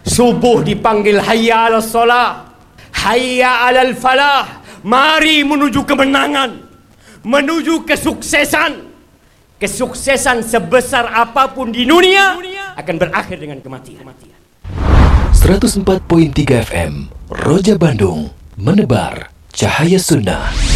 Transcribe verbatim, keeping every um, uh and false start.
Subuh dipanggil hayya 'alas shalah, hayya 'alal falah. Mari menuju kemenangan, menuju kesuksesan. Kesuksesan sebesar apapun di dunia akan berakhir dengan kematian. seratus empat koma tiga F M Roja Bandung, menebar cahaya sunnah.